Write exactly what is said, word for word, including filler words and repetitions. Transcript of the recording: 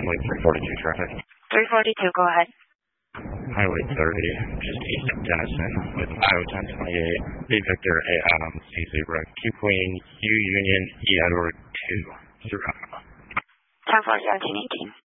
Highway three forty-two traffic. three forty-two, go ahead. Highway thirty, just east of Denison, with I O ten twenty-eight, B Victor, A Adam, C Zebra, Q Queen, U Union, E Edward, two, zero. ten four seventeen eighteen.